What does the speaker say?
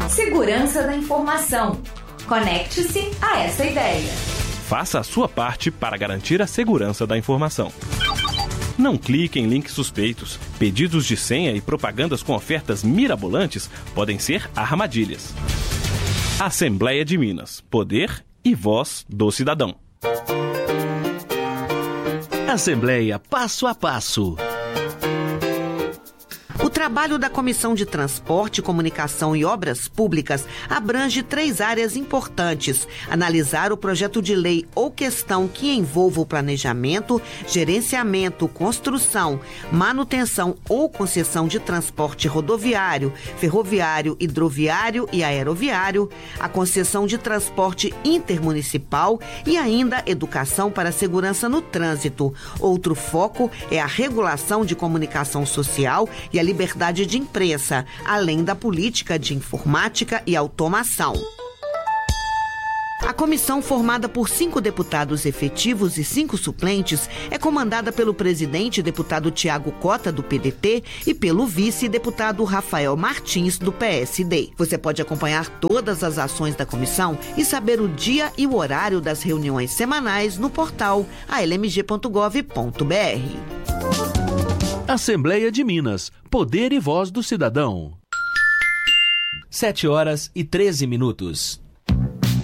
Segurança da informação. Conecte-se a essa ideia. Faça a sua parte para garantir a segurança da informação. Não clique em links suspeitos. Pedidos de senha e propagandas com ofertas mirabolantes podem ser armadilhas. Assembleia de Minas. Poder e voz do cidadão. Assembleia Passo a Passo. O trabalho da Comissão de Transporte, Comunicação e Obras Públicas abrange 3 áreas importantes: analisar o projeto de lei ou questão que envolva o planejamento, gerenciamento, construção, manutenção ou concessão de transporte rodoviário, ferroviário, hidroviário e aeroviário, a concessão de transporte intermunicipal e ainda educação para a segurança no trânsito. Outro foco é a regulação de comunicação social e a liberdade de imprensa, além da política de informática e automação. A comissão, formada por 5 deputados efetivos e 5 suplentes, é comandada pelo presidente, deputado Tiago Cota, do PDT, e pelo vice, deputado Rafael Martins, do PSD. Você pode acompanhar todas as ações da comissão e saber o dia e o horário das reuniões semanais no portal almg.gov.br. Assembleia de Minas. Poder e voz do cidadão. 7h13.